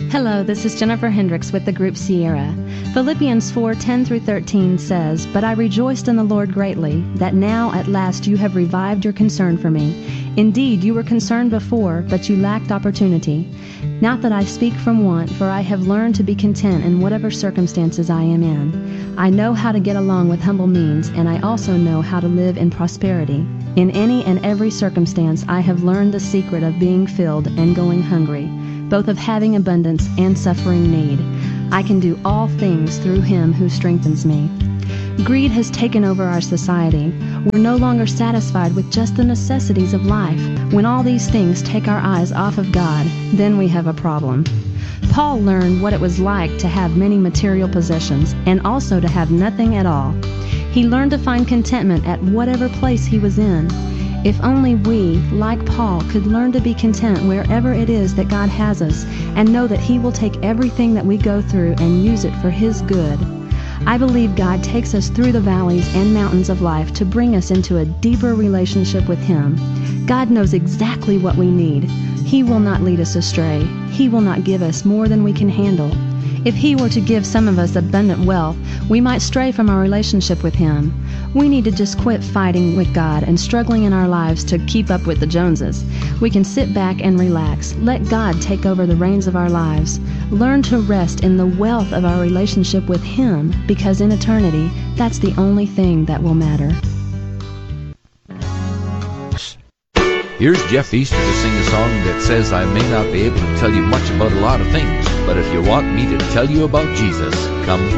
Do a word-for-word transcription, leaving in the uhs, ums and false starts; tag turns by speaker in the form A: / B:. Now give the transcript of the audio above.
A: Hello, this is Jennifer Hendricks with the group Sierra. Philippians four ten through thirteen says, "But I rejoiced in the Lord greatly, that now at last you have revived your concern for me. Indeed, you were concerned before, but you lacked opportunity. Not that I speak from want, for I have learned to be content in whatever circumstances I am in. I know how to get along with humble means, and I also know how to live in prosperity. In any and every circumstance I have learned the secret of being filled and going hungry, both of having abundance and suffering need. I can do all things through Him who strengthens me." Greed has taken over our society. We're no longer satisfied with just the necessities of life. When all these things take our eyes off of God, then we have a problem. Paul learned what it was like to have many material possessions and also to have nothing at all. He learned to find contentment at whatever place he was in. If only we, like Paul, could learn to be content wherever it is that God has us and know that He will take everything that we go through and use it for His good. I believe God takes us through the valleys and mountains of life to bring us into a deeper relationship with Him. God knows exactly what we need. He will not lead us astray. He will not give us more than we can handle. If He were to give some of us abundant wealth, we might stray from our relationship with Him. We need to just quit fighting with God and struggling in our lives to keep up with the Joneses. We can sit back and relax. Let God take over the reins of our lives. Learn to rest in the wealth of our relationship with Him, because in eternity, that's the only thing that will matter.
B: Here's Jeff Easter to sing a song that says, "I may not be able to tell you much about a lot of things, but if you want me to tell you about Jesus, come